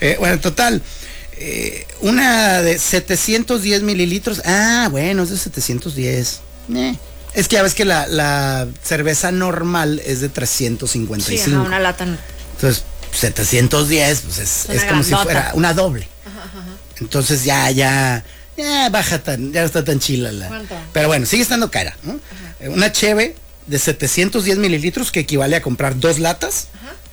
Bueno, total. Una de 710 mililitros. Ah, bueno, es de 710. Es que ya ves que la cerveza normal es de 355. Sí, una lata. Entonces, 710, pues es como si fuera una doble. Ajá. Entonces ya baja ya no está tan chila ¿Cuánto? Pero bueno, sigue estando cara, ¿no? Una cheve de 710 mililitros que equivale a comprar 2 latas,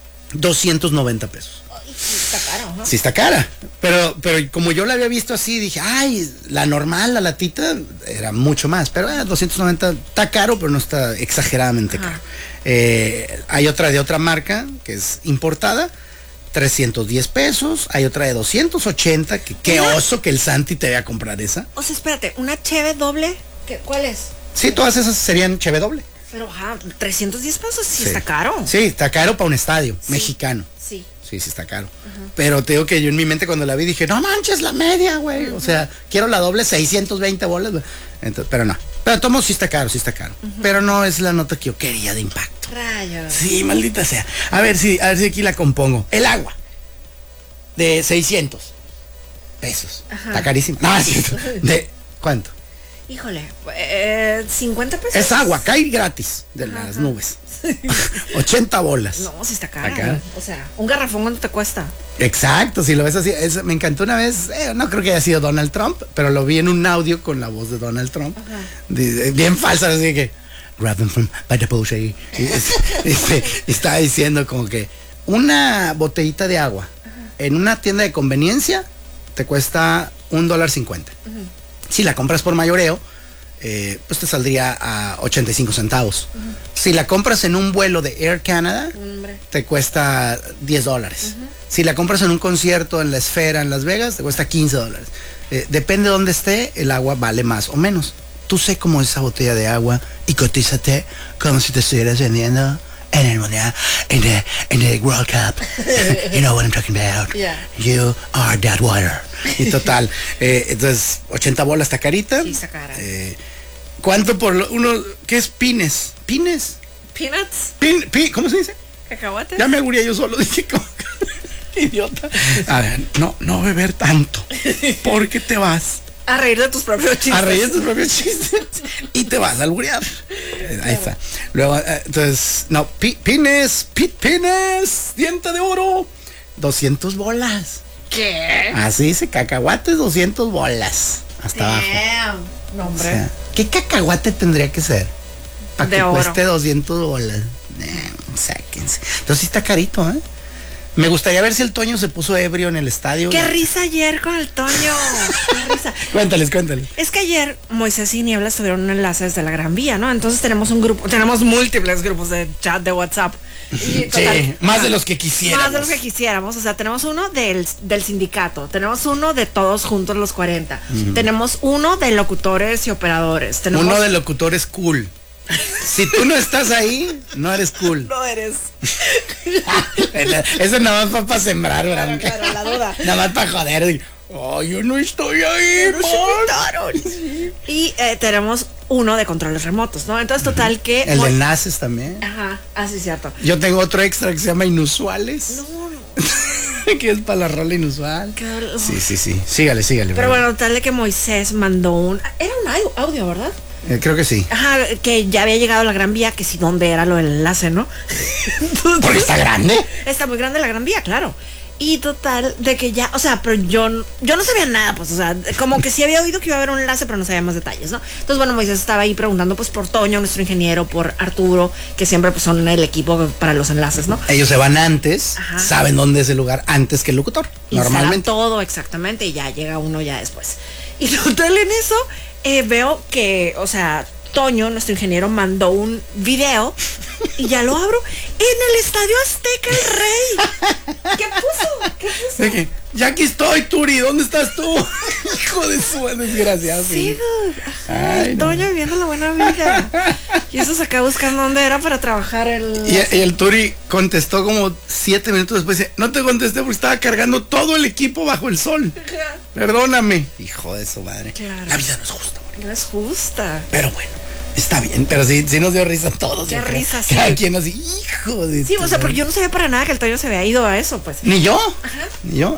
290 pesos. Sí, está caro, ¿no? Sí está cara, pero como yo la había visto así, dije, ay, la normal, la latita, era mucho más, pero 290 está caro, pero no está exageradamente caro. Hay otra de otra marca, que es importada, 310 pesos, hay otra de 280, que qué oso que el Santi te vaya a comprar esa. O sea, espérate, ¿una cheve doble? ¿Cuál es? Sí, todas esas serían cheve doble. Pero, 310 pesos sí está caro. Sí, está caro para un estadio mexicano. Sí, está caro. Pero te digo que yo en mi mente cuando la vi dije, no manches, la media, güey. O sea, quiero la doble, 620 bolas. Entonces, pero no. Pero tomo sí está caro. Pero no es la nota que yo quería de impacto. Rayos. Sí, maldita sea. A ver si aquí la compongo. El agua. De 600 pesos. Está carísimo. No, es cierto. ¿De cuánto? Híjole, 50 pesos. Es agua, cae gratis de las nubes. 80 bolas. No, sí está cara. O sea, un garrafón, ¿cuánto te cuesta? Exacto, si lo ves así. Me encantó una vez, no creo que haya sido Donald Trump, pero lo vi en un audio con la voz de Donald Trump. Bien falsa, así que grab them from by the bullshit. Estaba diciendo como que una botellita de agua en una tienda de conveniencia te cuesta $1.50. Si la compras por mayoreo, pues te saldría a 85 centavos. Si la compras en un vuelo de Air Canada, te cuesta $10. Si la compras en un concierto en la Esfera en Las Vegas, te cuesta $15. Depende de dónde esté, el agua vale más o menos. Tú sé cómo es esa botella de agua y cotízate como si te estuvieras vendiendo en el mundial, en the World Cup. You know what I'm talking about. Yeah. You are that water. Y total, entonces 80 bolas está carita. Sí, está cara. ¿Cuánto por uno? ¿Qué es pines? ¿Pines? ¿Peanuts? ¿Cómo se dice? ¿Cacahuates? Ya me albureé yo solo, dije como idiota. A ver, no beber tanto, porque te vas a reír de tus propios chistes. Y te vas a alburear. Ahí está. Luego, entonces, no, pines, diente de oro, 200 bolas. ¿Qué? Así dice, cacahuates, 200 bolas. Hasta abajo. No, hombre. O sea, ¿qué cacahuate tendría que ser para que cueste 200 bolas? Sáquense. Entonces sí está carito, ¿eh? Me gustaría ver si el Toño se puso ebrio en el estadio. ¡Qué risa ayer con el Toño! ¡Qué risa! Cuéntales. Es que ayer Moisés y Niebla tuvieron un enlace desde la Gran Vía, ¿no? Entonces tenemos múltiples grupos de chat de WhatsApp. Y total, más de los que quisiéramos. Más de los que quisiéramos. O sea, tenemos uno del sindicato, tenemos uno de todos juntos los 40, tenemos uno de locutores y operadores. Uno de locutores cool. Si tú no estás ahí, no eres cool. No eres. Eso nada más para sembrar, ¿verdad? Claro, la duda. Nada más para joder. Yo no estoy ahí, Y tenemos uno de controles remotos, ¿no? Entonces, total que... El de enlaces también. Ajá, así cierto. Yo tengo otro extra que se llama Inusuales. No. Que es para la rola inusual. Sí. Sígale. Pero bueno, total de que Moisés mandó era un audio, ¿verdad? Creo que sí. Ajá, que ya había llegado a la Gran Vía, que sí, ¿dónde era lo del enlace, no? Porque está grande. Está muy grande la Gran Vía, claro. Y total, de que ya, o sea, pero yo no sabía nada, pues, o sea, como que sí había oído que iba a haber un enlace, pero no sabía más detalles, ¿no? Entonces, bueno, Moisés estaba ahí preguntando, pues, por Toño, nuestro ingeniero, por Arturo, que siempre, pues, son el equipo para los enlaces, ¿no? Ellos se van antes, saben dónde es el lugar antes que el locutor, normalmente. Todo, exactamente, y ya llega uno ya después. Y total, en eso, veo que, o sea, Toño, nuestro ingeniero, mandó un video y ya lo abro en el Estadio Azteca el Rey. ¿Qué puso? De que, ya aquí estoy, Turi, ¿dónde estás tú? Hijo de su desgraciado. Sí, Ay, Toño viviendo la buena vida. Y eso se acaba buscando dónde era para trabajar y el Turi contestó como 7 minutos después. Dice, no te contesté porque estaba cargando todo el equipo bajo el sol. Perdóname. Hijo de su madre. Claro. La vida no es justa. No es justa. Pero bueno, está bien. Pero sí nos dio risa a todos. Qué risa, sí. Cada quien así, hijo de... Sí, o sea, porque yo no sabía para nada que el Toño se había ido a eso, pues. Ni yo. Ajá. Ni yo.